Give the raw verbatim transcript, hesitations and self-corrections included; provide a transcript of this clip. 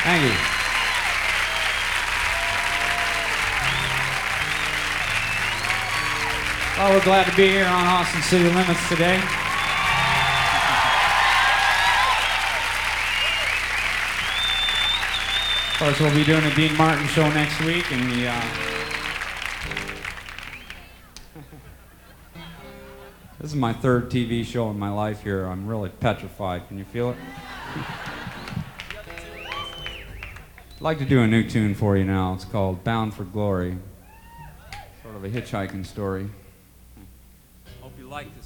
Thank you. Well, we're glad to be here on Austin City Limits today. Of course, we'll be doing a Dean Martin show next week, and the, uh, this is my third T V show in my life here. I'm really petrified. Can you feel it? I'd like to do a new tune for you now. It's called Bound for Glory. Sort of a hitchhiking story. Hope you like this.